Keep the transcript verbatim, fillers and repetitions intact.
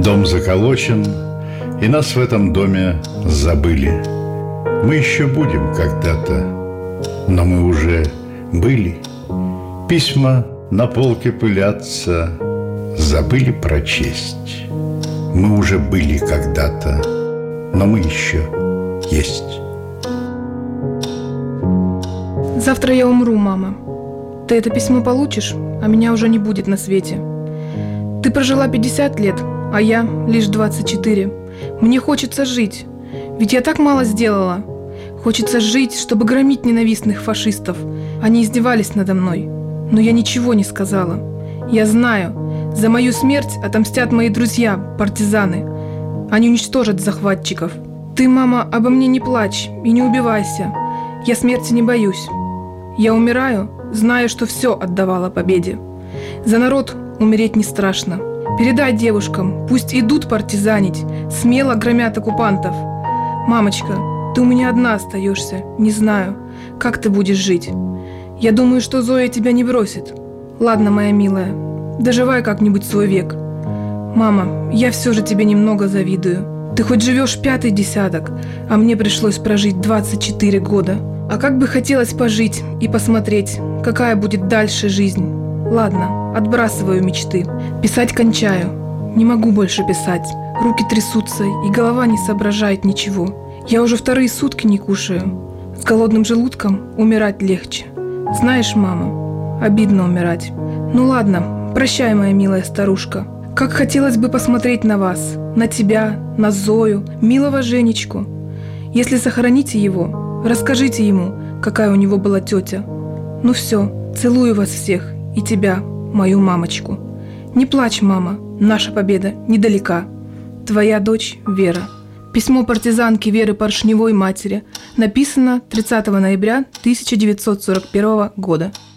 Дом заколочен, и нас в этом доме забыли. Мы еще будем когда-то, но мы уже были. Письма на полке пылятся, забыли прочесть. Мы уже были когда-то, но мы еще есть. Завтра я умру, мама. Ты это письмо получишь, а меня уже не будет на свете. Ты прожила пятьдесят лет, а я лишь двадцать четыре. Мне хочется жить, ведь я так мало сделала. Хочется жить, чтобы громить ненавистных фашистов. Они издевались надо мной, но я ничего не сказала. Я знаю, за мою смерть отомстят мои друзья, партизаны. Они уничтожат захватчиков. Ты, мама, обо мне не плачь и не убивайся. Я смерти не боюсь. Я умираю, знаю, что все отдавала победе. За народ умереть не страшно. Передай девушкам, пусть идут партизанить, смело громят оккупантов. Мамочка, ты у меня одна остаешься, не знаю, как ты будешь жить. Я думаю, что Зоя тебя не бросит. Ладно, моя милая, доживай как-нибудь свой век. Мама, я все же тебе немного завидую. Ты хоть живешь пятый десяток, а мне пришлось прожить двадцать четыре года. А как бы хотелось пожить и посмотреть, какая будет дальше жизнь. Ладно, отбрасываю мечты. Писать кончаю. Не могу больше писать. Руки трясутся, и голова не соображает ничего. Я уже вторые сутки не кушаю. С голодным желудком умирать легче. Знаешь, мама, обидно умирать. Ну ладно, прощай, моя милая старушка. Как хотелось бы посмотреть на вас, на тебя, на Зою, милого Женечку. Если сохраните его, расскажите ему, какая у него была тетя. Ну все, целую вас всех и тебя, мою мамочку. Не плачь, мама, наша победа недалека. Твоя дочь Вера. Письмо партизанки Веры Поршневой матери написано тридцатого ноября тысяча девятьсот сорок первого года.